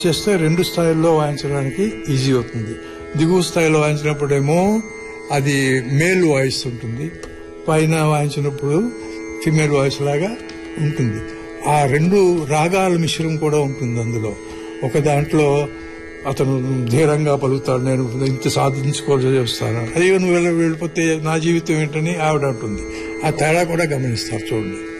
చేస్తే 2 స్థాయిల్లో వాయించడానికి ఈజీ అవుతుంది. దిగువ స్థాయిలో వాయించినప్పుడేమో అది మేల్ వాయిస్ ఉంటుంది, పైన వాయించినప్పుడు ఫిమేల్ వాయిస్ లాగా ఉంటుంది. ఆ 2 రాగాల మిశ్రం కూడా ఉంటుంది అందులో. ఒక దాంట్లో అతను ధీరంగా పలుకుతాడు, నేను ఇంత సాధించుకోవాల్సి వస్తాను, అదే నువ్వు వెళ్ళిపోతే నా జీవితం ఏంటని ఆవిడ అంటుంది. ఆ తేడా కూడా గమనిస్తారు చూడండి.